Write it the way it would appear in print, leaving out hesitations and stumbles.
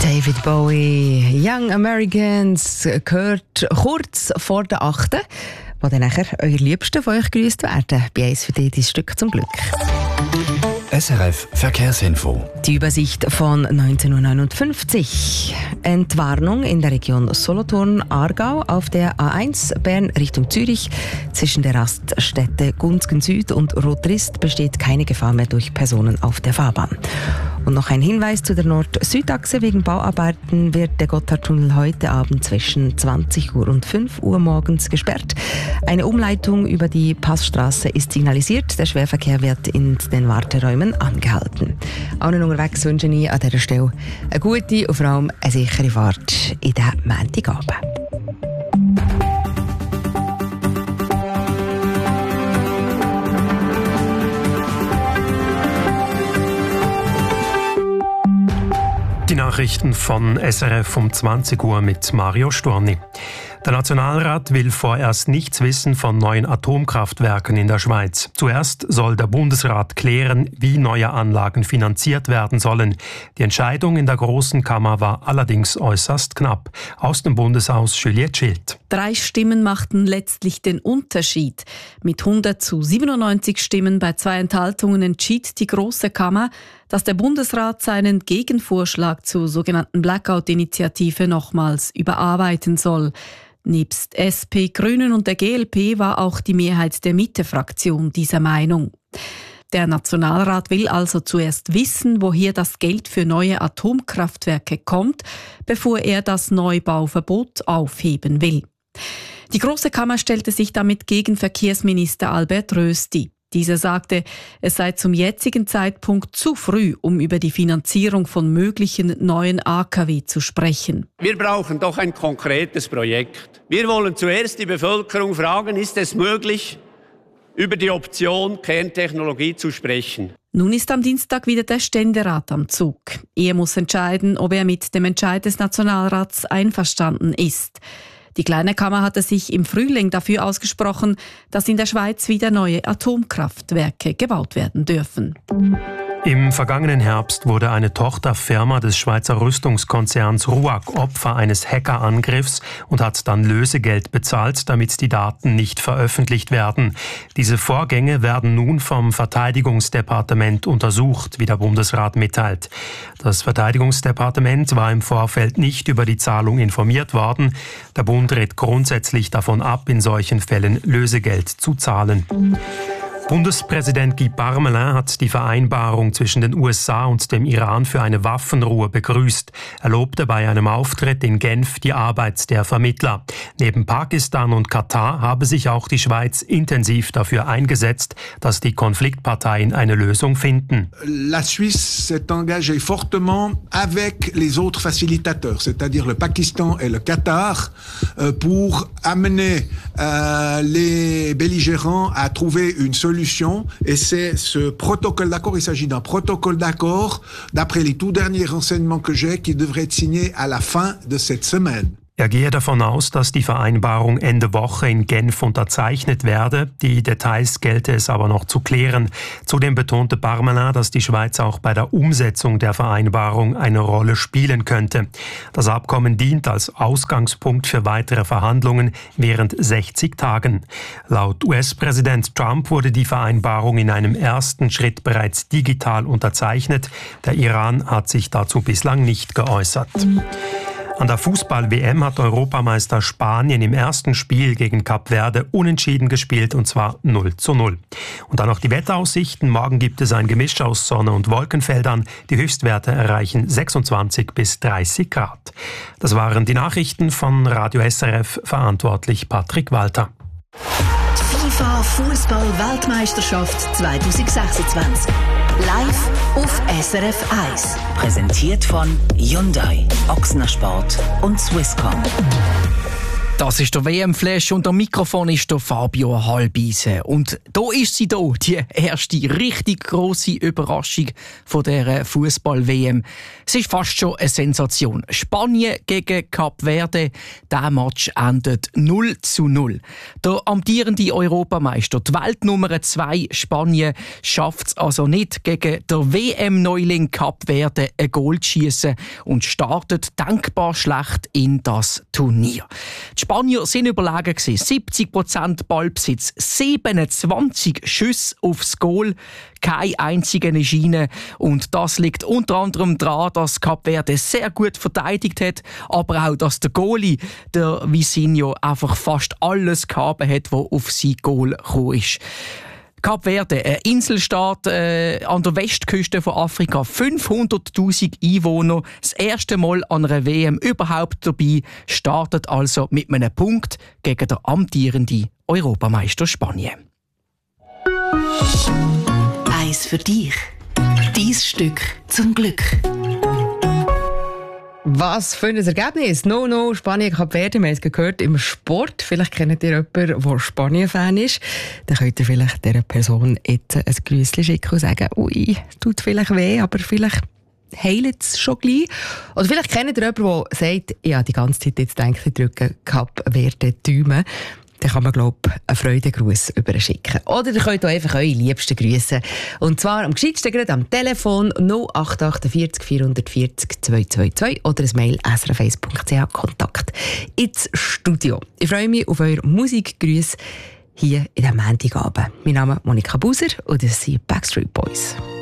David Bowie, Young Americans, gehört kurz vor der 8., wo dann nachher eure Liebsten von euch grüßt werden. Bei uns für dich dein Stück zum Glück. SRF Verkehrsinfo. Die Übersicht von 19.59 Uhr. Entwarnung in der Region Solothurn-Aargau auf der A1 Bern Richtung Zürich. Zwischen der Raststätte Gunzgen Süd und Rotrist besteht keine Gefahr mehr durch Personen auf der Fahrbahn. Und noch ein Hinweis zu der Nord-Süd-Achse. Wegen Bauarbeiten wird der Gotthardtunnel heute Abend zwischen 20 Uhr und 5 Uhr morgens gesperrt. Eine Umleitung über die Passstraße ist signalisiert. Der Schwerverkehr wird in den Warteräumen angehalten. Allen unterwegs wünsche ich an dieser Stelle eine gute und vor allem eine sichere Fahrt in den Montagabend. Die Nachrichten von SRF um 20 Uhr mit Mario Storni. Der Nationalrat will vorerst nichts wissen von neuen Atomkraftwerken in der Schweiz. Zuerst soll der Bundesrat klären, wie neue Anlagen finanziert werden sollen. Die Entscheidung in der Grossen Kammer war allerdings äußerst knapp. Aus dem Bundeshaus Juliette Schild. 3 Stimmen machten letztlich den Unterschied. Mit 100-97 Stimmen bei 2 Enthaltungen entschied die Grosse Kammer, dass der Bundesrat seinen Gegenvorschlag zur sogenannten Blackout-Initiative nochmals überarbeiten soll. Nebst SP, Grünen und der GLP war auch die Mehrheit der Mitte-Fraktion dieser Meinung. Der Nationalrat will also zuerst wissen, woher das Geld für neue Atomkraftwerke kommt, bevor er das Neubauverbot aufheben will. Die Grosse Kammer stellte sich damit gegen Verkehrsminister Albert Rösti. Dieser sagte, es sei zum jetzigen Zeitpunkt zu früh, um über die Finanzierung von möglichen neuen AKW zu sprechen. Wir brauchen doch ein konkretes Projekt. Wir wollen zuerst die Bevölkerung fragen, ist es möglich, über die Option Kerntechnologie zu sprechen? Nun ist am Dienstag wieder der Ständerat am Zug. Er muss entscheiden, ob er mit dem Entscheid des Nationalrats einverstanden ist. Die Kleine Kammer hatte sich im Frühling dafür ausgesprochen, dass in der Schweiz wieder neue Atomkraftwerke gebaut werden dürfen. Im vergangenen Herbst wurde eine Tochterfirma des Schweizer Rüstungskonzerns RUAG Opfer eines Hackerangriffs und hat dann Lösegeld bezahlt, damit die Daten nicht veröffentlicht werden. Diese Vorgänge werden nun vom Verteidigungsdepartement untersucht, wie der Bundesrat mitteilt. Das Verteidigungsdepartement war im Vorfeld nicht über die Zahlung informiert worden. Der Bund rät grundsätzlich davon ab, in solchen Fällen Lösegeld zu zahlen. Bundespräsident Guy Parmelin hat die Vereinbarung zwischen den USA und dem Iran für eine Waffenruhe begrüßt. Er lobte bei einem Auftritt in Genf die Arbeit der Vermittler. Neben Pakistan und Katar habe sich auch die Schweiz intensiv dafür eingesetzt, dass die Konfliktparteien eine Lösung finden. La Suisse s'est engagée fortement avec les autres facilitateurs, c'est-à-dire le Pakistan et le Qatar, pour amener les belligérants à trouver une solution. Et c'est ce protocole d'accord, il s'agit d'un protocole d'accord, d'après les tout derniers renseignements que j'ai, qui devrait être signé à la fin de cette semaine. Er gehe davon aus, dass die Vereinbarung Ende Woche in Genf unterzeichnet werde. Die Details gelte es aber noch zu klären. Zudem betonte Parmelin, dass die Schweiz auch bei der Umsetzung der Vereinbarung eine Rolle spielen könnte. Das Abkommen dient als Ausgangspunkt für weitere Verhandlungen während 60 Tagen. Laut US-Präsident Trump wurde die Vereinbarung in einem ersten Schritt bereits digital unterzeichnet. Der Iran hat sich dazu bislang nicht geäußert. An der Fußball-WM hat Europameister Spanien im ersten Spiel gegen Kap Verde unentschieden gespielt, und zwar 0:0. Und dann noch die Wetteraussichten. Morgen gibt es ein Gemisch aus Sonne und Wolkenfeldern. Die Höchstwerte erreichen 26 bis 30 Grad. Das waren die Nachrichten von Radio SRF, verantwortlich Patrick Walter. FIFA Fußball-Weltmeisterschaft 2026. Live auf SRF 1. Präsentiert von Hyundai, Ochsner Sport und Swisscom. Das ist der WM-Flash und am Mikrofon ist der Fabio Halbisen. Und da ist sie da, die erste richtig grosse Überraschung von dieser Fußball-WM. Es ist fast schon eine Sensation. Spanien gegen Kap Verde, dieser Match endet 0:0. Der amtierende Europameister, die Weltnummer 2 Spanien, schafft es also nicht, gegen der WM-Neuling Kap Verde ein Goal zu schiessen und startet denkbar schlecht in das Turnier. Die Spanier sind überlegen gewesen. 70% Ballbesitz, 27 Schüsse aufs Goal, keine einzige Schiene. Und das liegt unter anderem daran, dass Kap Verde sehr gut verteidigt hat, aber auch, dass der Goalie, der Vizinho, einfach fast alles gehabt hat, was auf sein Goal gekommen ist. Kap Verde, ein Inselstaat an der Westküste von Afrika, 500'000 Einwohner, das erste Mal an einer WM überhaupt dabei, startet also mit einem Punkt gegen den amtierenden Europameister Spanien. Eins für dich. Dein Stück zum Glück. Was für ein Ergebnis. No, Spanien, Kap Verde. Wir haben es gehört im Sport. Vielleicht kennt ihr jemanden, der Spanien-Fan ist. Dann könnt ihr vielleicht dieser Person jetzt ein Grüßchen schicken und sagen, ui, tut vielleicht weh, aber vielleicht heilt es schon gleich. Oder vielleicht kennt ihr jemanden, der sagt, ja, die ganze Zeit jetzt denke ich, drücken Kap Verde Daumen. Dann kann man, glaube ich, einen Freudengruß überschicken. Oder ihr könnt auch einfach eure Liebsten grüßen. Und zwar am gescheitsten gerade am Telefon 0848 440 222 oder ein Mail srf1.ch Kontakt ins Studio. Ich freue mich auf eure Musikgrüße hier in diesem Montagabend. Mein Name ist Monika Buser und das sind Backstreet Boys.